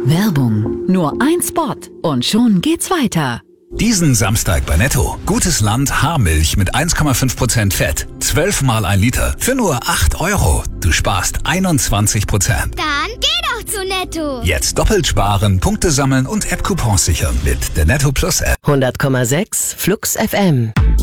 Werbung. Nur ein Spot und schon geht's weiter. Diesen Samstag bei Netto. Gutes Land Haarmilch mit 1,5% Fett. 12 mal 1 Liter für nur 8 €. Du sparst 21%. Dann geh doch zu Netto. Jetzt doppelt sparen, Punkte sammeln und App-Coupons sichern mit der Netto Plus App. 100,6 Flux FM.